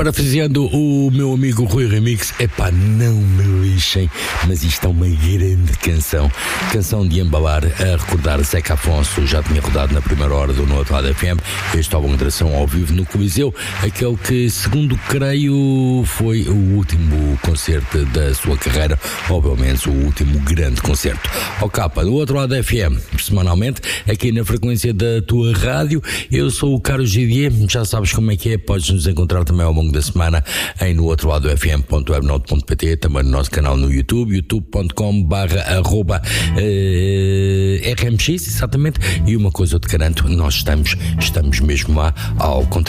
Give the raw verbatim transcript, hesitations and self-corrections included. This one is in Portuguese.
parafraseando o meu amigo Rui Remix, epá, não me lixem, mas isto é uma grande canção. Canção de embalar, a recordar Zeca Afonso, já tinha rodado na primeira hora do No Outro Lado F M, este álbum de gravação ao vivo no Coliseu, aquele que, segundo creio, foi o último concerto da sua carreira, ou pelo menos o último grande concerto. Ao capa, do Outro Lado F M, semanalmente, aqui na frequência da tua rádio, eu sou o Carlos Gidier, já sabes como é que é, podes nos encontrar também ao longo da semana em no outro lado f m ponto webnote ponto p t, também no nosso canal no YouTube, youtube ponto com barra arroba r m x, exatamente, e uma coisa eu te garanto, nós estamos, estamos mesmo lá, ao contrário